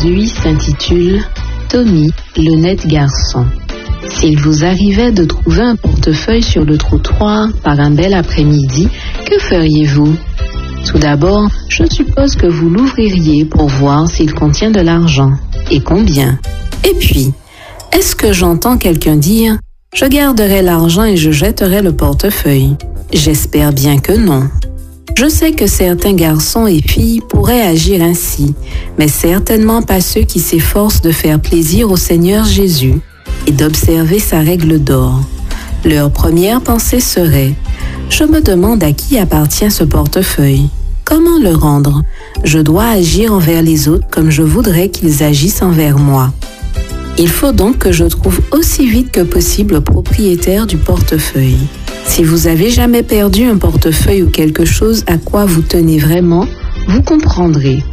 d'aujourd'hui s'intitule Tommy, l'honnête garçon. S'il vous arrivait de trouver un portefeuille sur le trottoir par un bel après-midi, que feriez-vous? Tout d'abord, je suppose que vous l'ouvririez pour voir s'il contient de l'argent. Et combien? Et puis, est-ce que j'entends quelqu'un dire « Je garderai l'argent et je jetterai le portefeuille ». J'espère bien que non. Je sais que certains garçons et filles pourraient agir ainsi, mais certainement pas ceux qui s'efforcent de faire plaisir au Seigneur Jésus et d'observer sa règle d'or. Leur première pensée serait « Je me demande à qui appartient ce portefeuille. Comment le rendre? Je dois agir envers les autres comme je voudrais qu'ils agissent envers moi. » Il faut donc que je trouve aussi vite que possible le propriétaire du portefeuille. Si vous avez jamais perdu un portefeuille ou quelque chose à quoi vous tenez vraiment, vous comprendrez.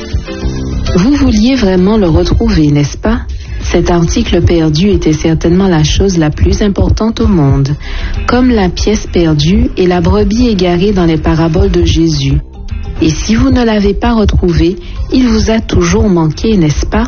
Vous vouliez vraiment le retrouver, n'est-ce pas? Cet article perdu était certainement la chose la plus importante au monde, comme la pièce perdue et la brebis égarée dans les paraboles de Jésus. Et si vous ne l'avez pas retrouvé, il vous a toujours manqué, n'est-ce pas?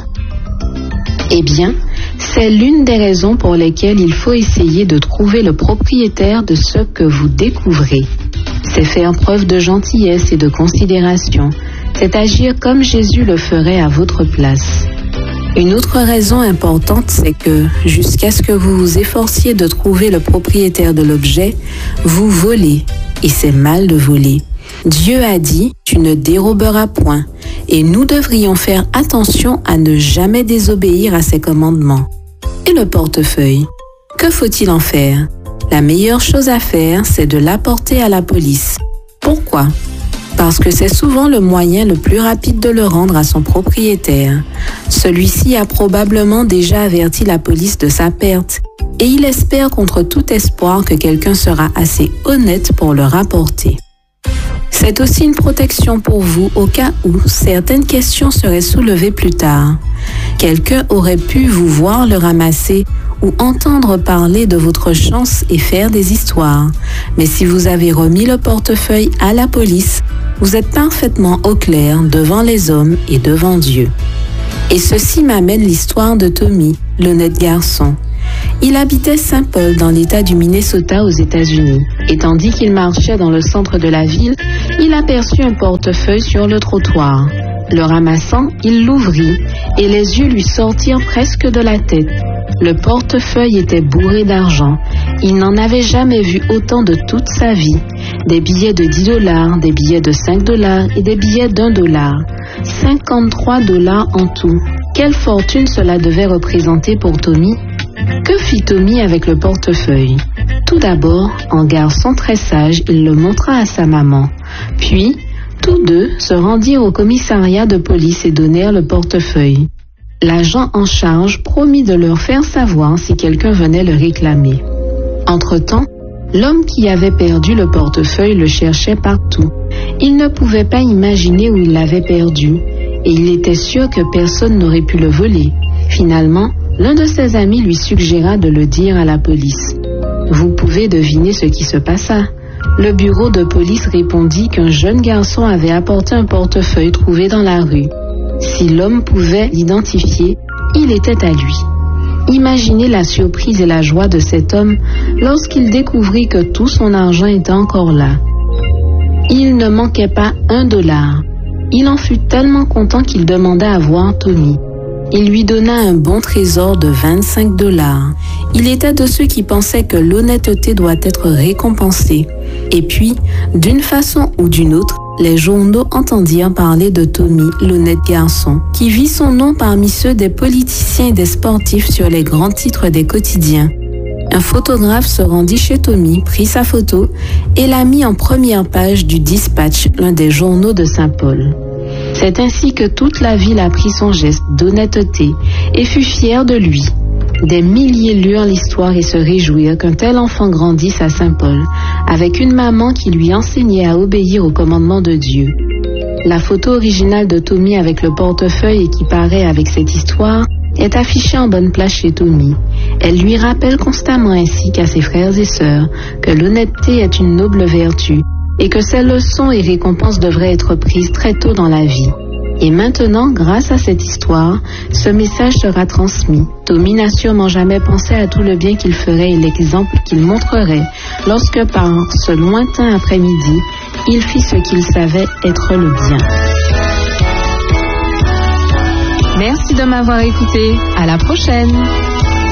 Eh bien, c'est l'une des raisons pour lesquelles il faut essayer de trouver le propriétaire de ce que vous découvrez. C'est faire preuve de gentillesse et de considération. C'est agir comme Jésus le ferait à votre place. Une autre raison importante, c'est que, jusqu'à ce que vous vous efforciez de trouver le propriétaire de l'objet, vous volez. Et c'est mal de voler. Dieu a dit « Tu ne déroberas point » et nous devrions faire attention à ne jamais désobéir à ses commandements. Et le portefeuille? Que faut-il en faire? La meilleure chose à faire, c'est de l'apporter à la police. Pourquoi? Parce que c'est souvent le moyen le plus rapide de le rendre à son propriétaire. Celui-ci a probablement déjà averti la police de sa perte et il espère contre tout espoir que quelqu'un sera assez honnête pour le rapporter. C'est aussi une protection pour vous au cas où certaines questions seraient soulevées plus tard. Quelqu'un aurait pu vous voir le ramasser ou entendre parler de votre chance et faire des histoires. Mais si vous avez remis le portefeuille à la police, vous êtes parfaitement au clair devant les hommes et devant Dieu. Et ceci m'amène l'histoire de Tommy, l'honnête garçon. Il habitait Saint-Paul dans l'État du Minnesota aux États-Unis. Et tandis qu'il marchait dans le centre de la ville, il aperçut un portefeuille sur le trottoir. Le ramassant, il l'ouvrit et les yeux lui sortirent presque de la tête. Le portefeuille était bourré d'argent. Il n'en avait jamais vu autant de toute sa vie. Des billets de $10, des billets de $5 et des billets d'$1. 53 $ en tout. Quelle fortune cela devait représenter pour Tommy? Que fit Tommy avec le portefeuille? Tout d'abord, en garçon très sage, il le montra à sa maman. Puis, tous deux se rendirent au commissariat de police et donnèrent le portefeuille. L'agent en charge promit de leur faire savoir si quelqu'un venait le réclamer. Entre-temps, l'homme qui avait perdu le portefeuille le cherchait partout. Il ne pouvait pas imaginer où il l'avait perdu, et il était sûr que personne n'aurait pu le voler. Finalement, l'un de ses amis lui suggéra de le dire à la police. Vous pouvez deviner ce qui se passa. Le bureau de police répondit qu'un jeune garçon avait apporté un portefeuille trouvé dans la rue. Si l'homme pouvait l'identifier, il était à lui. Imaginez la surprise et la joie de cet homme lorsqu'il découvrit que tout son argent était encore là. Il ne manquait pas $1. Il en fut tellement content qu'il demanda à voir Tommy. Il lui donna un bon trésor de $25. Il était de ceux qui pensaient que l'honnêteté doit être récompensée. Et puis, d'une façon ou d'une autre, les journaux entendirent parler de Tommy, l'honnête garçon, qui vit son nom parmi ceux des politiciens et des sportifs sur les grands titres des quotidiens. Un photographe se rendit chez Tommy, prit sa photo et l'a mis en première page du Dispatch, l'un des journaux de Saint-Paul. C'est ainsi que toute la ville apprit son geste d'honnêteté et fut fière de lui. Des milliers lurent l'histoire et se réjouirent qu'un tel enfant grandisse à Saint-Paul, avec une maman qui lui enseignait à obéir aux commandements de Dieu. La photo originale de Tommy avec le portefeuille et qui paraît avec cette histoire est affichée en bonne place chez Tommy. Elle lui rappelle constamment ainsi qu'à ses frères et sœurs que l'honnêteté est une noble vertu et que ses leçons et récompenses devraient être prises très tôt dans la vie. Et maintenant, grâce à cette histoire, ce message sera transmis. Tommy n'a sûrement jamais pensé à tout le bien qu'il ferait et l'exemple qu'il montrerait lorsque, par ce lointain après-midi, il fit ce qu'il savait être le bien. Merci de m'avoir écouté. À la prochaine.